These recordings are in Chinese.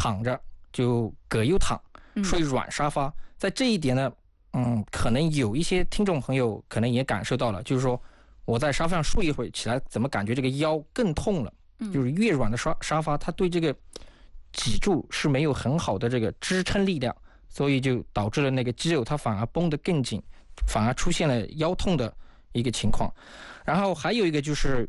躺着就葛优躺，睡软沙发。在这一点呢，可能有一些听众朋友可能也感受到了，就是说我在沙发上睡一会儿，起来怎么感觉这个腰更痛了？就是越软的沙发，它对这个脊柱是没有很好的这个支撑力量，所以就导致了那个肌肉它反而绷得更紧，反而出现了腰痛的一个情况。然后还有一个就是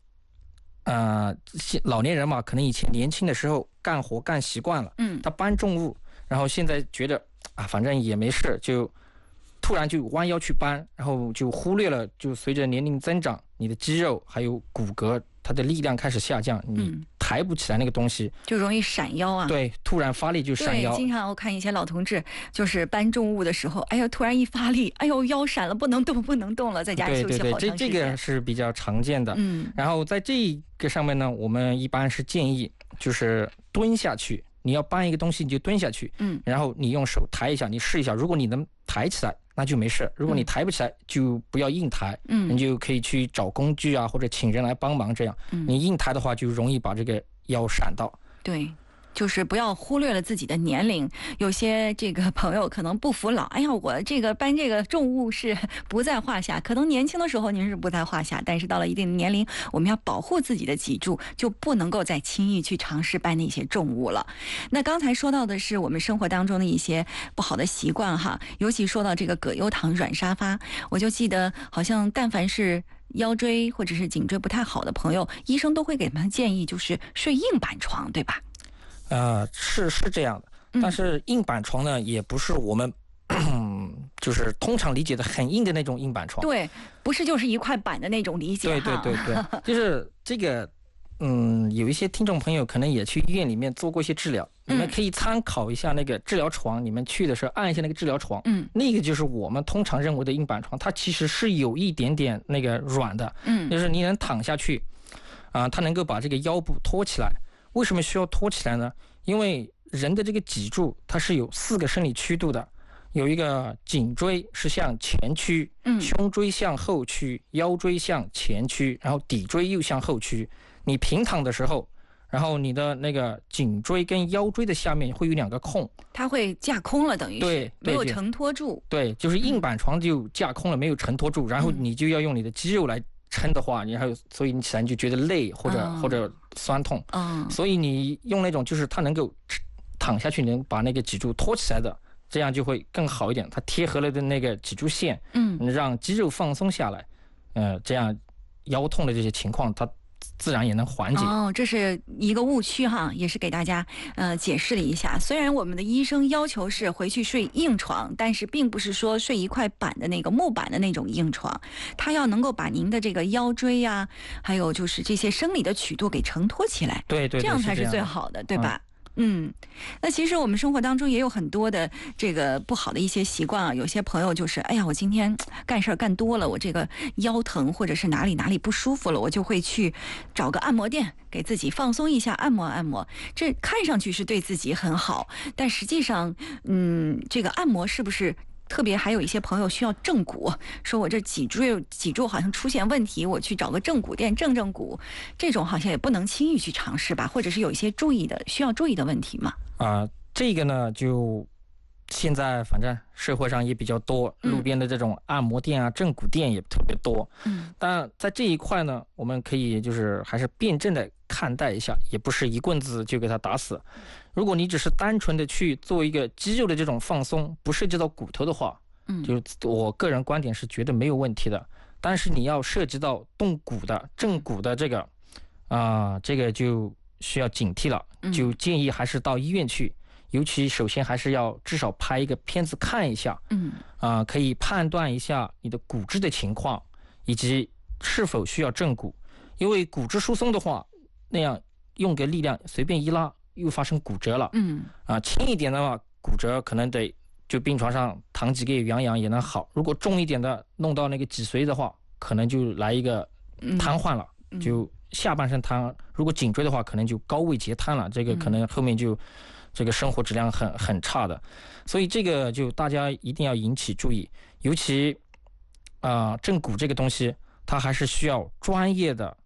老年人嘛，可能以前年轻的时候干活干习惯了，他搬重物，然后现在觉得反正也没事，就突然就弯腰去搬，然后就忽略了，就随着年龄增长，你的肌肉还有骨骼它的力量开始下降，你抬不起来那个东西， 就容易闪腰啊。 对，突然发力就闪腰。 对，经常我看一些老同志，就是搬重物的时候，哎呦，突然一发力，哎呦，腰闪了，不能动了，在家休息好长时间。 这个是比较常见的。然后在这个上面呢，我们一般是建议就是蹲下去。你要搬一个东西，你就蹲下去，然后你用手抬一下，你试一下，如果你能抬起来，那就没事；如果你抬不起来，就不要硬抬，你就可以去找工具啊，或者请人来帮忙。这样，你硬抬的话，就容易把这个腰闪到。 对。就是不要忽略了自己的年龄，有些这个朋友可能不服老，哎呀，我这个搬这个重物是不在话下，可能年轻的时候您是不在话下，但是到了一定的年龄，我们要保护自己的脊柱，就不能够再轻易去尝试搬那些重物了。那刚才说到的是我们生活当中的一些不好的习惯哈，尤其说到这个葛优躺软沙发，我就记得好像但凡是腰椎或者是颈椎不太好的朋友，医生都会给他们建议就是睡硬板床，对吧？ 是这样的，但是硬板床呢，也不是我们就是通常理解的很硬的那种硬板床。 对，不是就是一块板的那种理解哈。 对，就是这个，有一些听众朋友可能也去医院里面做过一些治疗，你们可以参考一下那个治疗床，你们去的时候按一下那个治疗床，那个就是我们通常认为的硬板床，它其实是有一点点那个软的，就是你能躺下去，它能够把这个腰部托起来。为什么需要托起来呢？因为人的这个脊柱它是有4个生理曲度的，有一个颈椎是向前屈，胸椎向后屈，腰椎向前屈，然后骶椎又向后屈。你平躺的时候，然后你的那个颈椎跟腰椎的下面会有2个空，它会架空了，等于是对没有承托住。 对，就是硬板床就架空了，没有承托住，然后你就要用你的肌肉来撑的话，然后所以你起来你就觉得累或者酸痛，所以你用那种就是它能够躺下去能把那个脊柱托起来的，这样就会更好一点，它贴合了的那个脊柱线，让肌肉放松下来，这样腰痛的这些情况它自然也能缓解。 这是一个误区哈，也是给大家解释了一下。虽然我们的医生要求是回去睡硬床，但是并不是说睡一块板的那个木板的那种硬床，它要能够把您的这个腰椎呀，还有就是这些生理的曲度给承托起来， 对， 这样才是最好的，对吧？那其实我们生活当中也有很多的这个不好的一些习惯啊。有些朋友就是，哎呀，我今天干事干多了，我这个腰疼或者是哪里不舒服了，我就会去找个按摩店给自己放松一下，按摩按摩。这看上去是对自己很好，但实际上，这个按摩是不是？特别还有一些朋友需要正骨，说我这脊柱好像出现问题，我去找个正骨店正骨，这种好像也不能轻易去尝试吧，或者是有一些需要注意的问题嘛？ 这个呢，就现在反正社会上也比较多，路边的这种按摩店啊、正骨店也特别多。但在这一块呢，我们可以就是还是辩证的看待一下，也不是一棍子就给他打死。如果你只是单纯的去做一个肌肉的这种放松，不涉及到骨头的话，就我个人观点是觉得没有问题的。但是你要涉及到动骨的正骨的这个就需要警惕了，就建议还是到医院去。尤其首先还是要至少拍一个片子看一下，可以判断一下你的骨质的情况，以及是否需要正骨。因为骨质疏松的话，那样用个力量随便一拉，又发生骨折了。轻一点的话，骨折可能得就病床上躺几个月养养也能好。如果重一点的，弄到那个脊髓的话，可能就来一个瘫痪了，就下半身瘫。如果颈椎的话，可能就高位截瘫了，这个可能后面就这个生活质量很差的。所以这个就大家一定要引起注意，尤其正骨这个东西，它还是需要专业的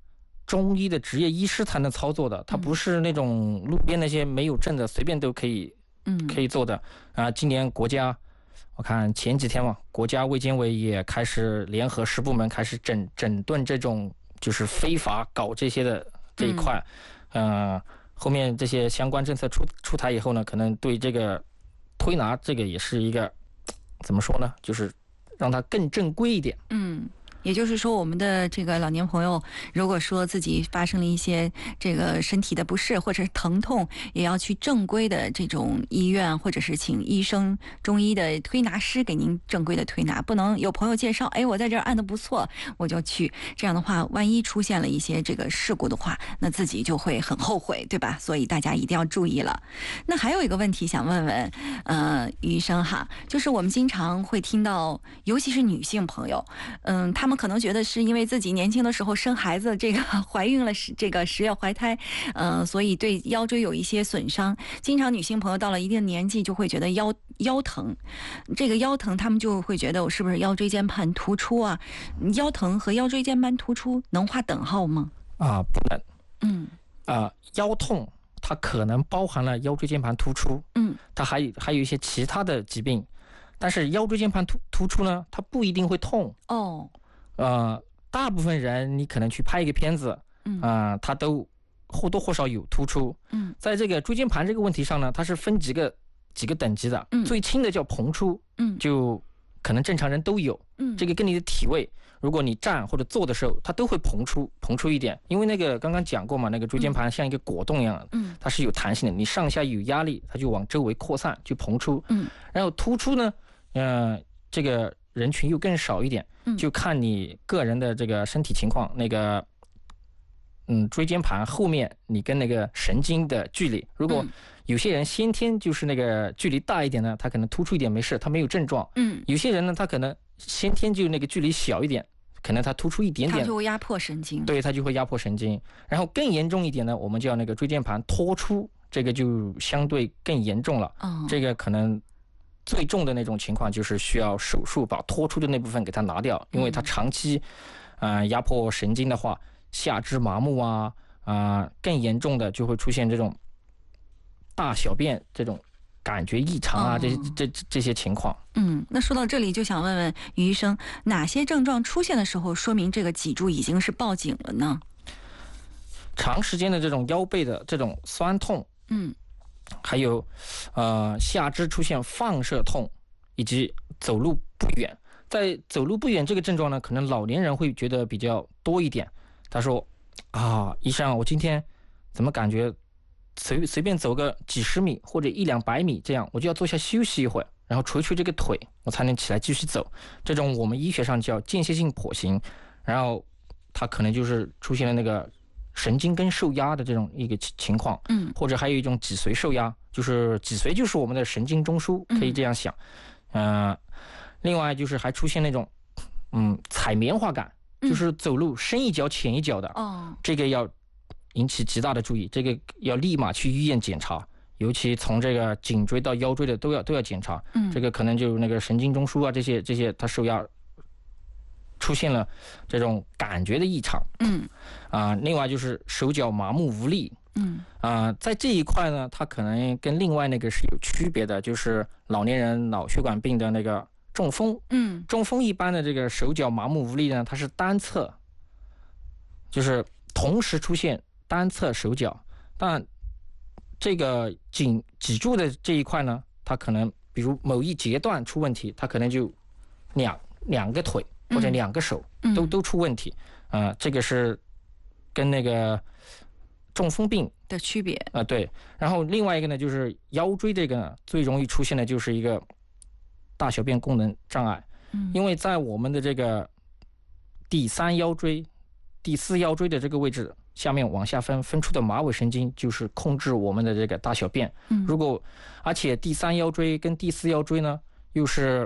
中医的职业医师才能操作的，它不是那种路边那些没有证的随便都可以做的今年国家，我看前几天嘛，国家卫健委也开始联合10部门开始整顿这种就是非法搞这些的这一块，后面这些相关政策出台以后呢，可能对这个推拿这个也是一个怎么说呢，就是让它更正规一点。 也就是说，我们的这个老年朋友，如果说自己发生了一些这个身体的不适或者是疼痛，也要去正规的这种医院，或者是请医生、中医的推拿师给您正规的推拿，不能有朋友介绍，哎，我在这儿按的不错，我就去。这样的话，万一出现了一些这个事故的话，那自己就会很后悔，对吧？所以大家一定要注意了。那还有一个问题想问问，于医生哈，就是我们经常会听到，尤其是女性朋友，他们可能觉得是因为自己年轻的时候生孩子，这个怀孕了，这个10月怀胎，所以对腰椎有一些损伤。经常女性朋友到了一定年纪就会觉得腰疼，这个腰疼他们就会觉得我是不是腰椎间盘突出啊？腰疼和腰椎间盘突出能划等号吗？ 不能。腰痛它可能包含了腰椎间盘突出，它还有一些其他的疾病，但是腰椎间盘突出呢，它不一定会痛。大部分人你可能去拍一个片子，它都或多或少有突出。在这个椎间盘这个问题上呢，它是分几个等级的，最轻的叫膨出，就可能正常人都有。这个跟你的体位，如果你站或者坐的时候，它都会膨出一点，因为那个刚刚讲过嘛，那个椎间盘像一个果冻一样，它是有弹性的，你上下有压力，它就往周围扩散，就膨出。然后突出呢，这个人群又更少一点，就看你个人的这个身体情况，那个椎间盘后面你跟那个神经的距离，如果有些人先天就是那个距离大一点呢，他可能突出一点没事，他没有症状。有些人呢，他可能先天就那个距离小一点，可能他突出一点点， 他就会压迫神经。 对，他就会压迫神经。然后更严重一点呢，我们叫那个椎间盘脱出，这个就相对更严重了。这个可能最重的那种情况就是需要手术把脱出的那部分给它拿掉，因为它长期压迫神经的话，下肢麻木更严重的就会出现这种大小便这种感觉异常这些情况。 那说到这里就想问问于医生，哪些症状出现的时候说明这个脊柱已经是报警了呢？ 长时间的这种腰背的这种酸痛，还有下肢出现放射痛，以及走路不远。在走路不远这个症状呢，可能老年人会觉得比较多一点。他说医生，我今天怎么感觉随便走个几十米或者100-200米这样，我就要坐下休息一会儿，然后捶这个腿，我才能起来继续走。这种我们医学上叫间歇性跛行，然后它可能就是出现了那个神经根受压的这种一个情况。或者还有一种脊髓受压，就是脊髓就是我们的神经中枢，可以这样想。另外就是还出现那种踩棉花感，就是走路深一脚浅一脚的。这个要引起极大的注意，这个要立马去医院检查，尤其从这个颈椎到腰椎的都要检查。这个可能就那个神经中枢这些它受压出现了这种感觉的异常。另外就是手脚麻木无力。在这一块呢，它可能跟另外那个是有区别的，就是老年人脑血管病的那个中风。中风一般的这个手脚麻木无力呢，它是单侧，就是同时出现单侧手脚，但这个脊柱的这一块呢，它可能比如某一节段出问题，它可能就两个腿或者2个手都出问题。这个是跟那个中风病的区别。 对。然后另外一个呢，就是腰椎这个呢，最容易出现的就是一个大小便功能障碍。因为在我们的这个第3腰椎、第4腰椎的这个位置下面往下分出的马尾神经，就是控制我们的这个大小便。而且第3腰椎跟第4腰椎呢，又是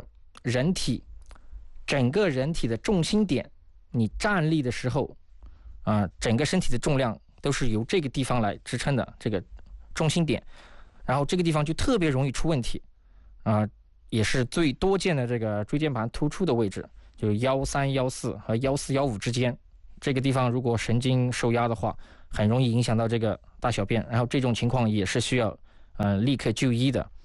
整个人体的重心点，你站立的时候整个身体的重量都是由这个地方来支撑的，这个重心点。然后这个地方就特别容易出问题。也是最多见的这个椎间盘突出的位置，就是腰3、腰4和腰4、腰5之间， 这个地方如果神经受压的话，很容易影响到这个大小便，然后这种情况也是需要立刻就医的。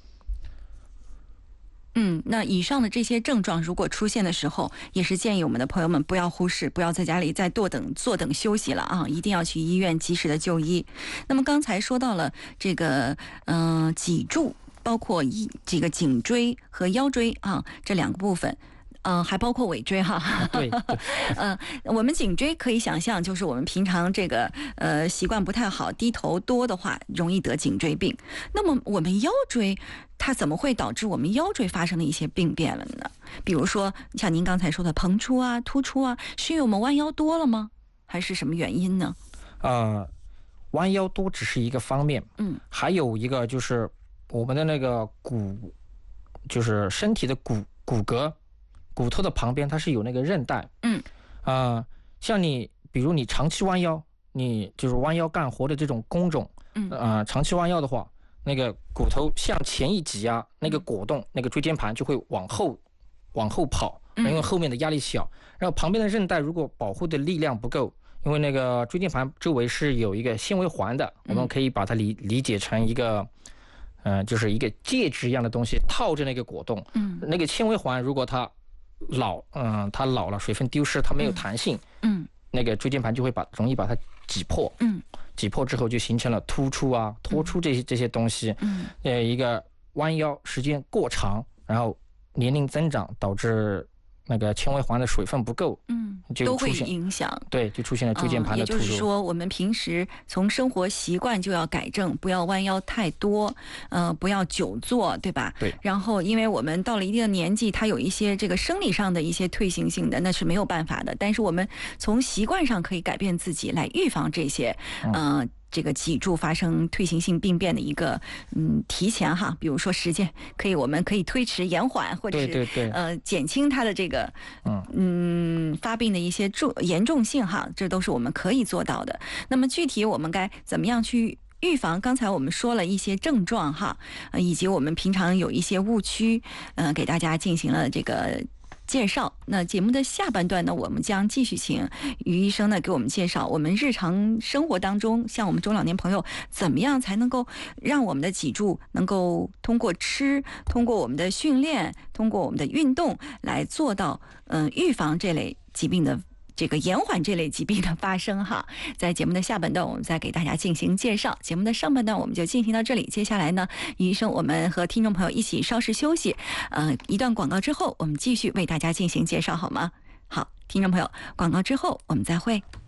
那以上的这些症状如果出现的时候，也是建议我们的朋友们不要忽视，不要在家里再坐等休息了啊，一定要去医院及时的就医。那么刚才说到了这个脊柱，包括这个颈椎和腰椎啊这两个部分。还包括尾椎哈。 对。 我们颈椎可以想象，就是我们平常这个习惯不太好，低头多的话，容易得颈椎病。那么我们腰椎，它怎么会导致我们腰椎发生的一些病变了呢？比如说像您刚才说的膨出啊、突出啊，是因为我们弯腰多了吗？还是什么原因呢？ 弯腰多只是一个方面，还有一个就是我们的那个骨，就是身体的骨骼。骨头的旁边它是有那个韧带，像你比如你长期弯腰，你就是弯腰干活的这种工种，长期弯腰的话，那个骨头向前一挤压，那个果冻那个椎间盘就会往后跑，因为后面的压力小，然后旁边的韧带如果保护的力量不够，因为那个椎间盘周围是有一个纤维环的，我们可以把它理解成一个就是一个戒指一样的东西套着那个果冻，那个纤维环如果它老了，水分丢失，它没有弹性，那个椎间盘就会容易把它挤破，挤破之后就形成了突出啊、脱出这些东西，一个弯腰时间过长，然后年龄增长导致那个纤维环的水分不够， 都会影响， 对，就出现了椎间盘的突出。 也就是说，我们平时从生活习惯就要改正，不要弯腰太多，不要久坐，对吧？ 对。 然后，因为我们到了一定的年纪，它有一些这个生理上的一些退行性的，那是没有办法的。但是我们从习惯上可以改变自己，来预防这些，这个脊柱发生退行性病变的一个提前哈，比如说时间我们可以推迟延缓，或者是减轻它的这个发病的一些严重性哈，这都是我们可以做到的。那么具体我们该怎么样去预防？刚才我们说了一些症状哈，以及我们平常有一些误区，给大家进行了这个介绍。那节目的下半段呢，我们将继续请于医生呢给我们介绍我们日常生活当中，像我们中老年朋友怎么样才能够让我们的脊柱能够通过吃、通过我们的训练、通过我们的运动来做到预防这类疾病的这个延缓这类疾病的发生哈。在节目的下半段我们再给大家进行介绍，节目的上半段我们就进行到这里。接下来呢，于医生我们和听众朋友一起稍事休息，一段广告之后我们继续为大家进行介绍好吗？好，听众朋友，广告之后我们再会。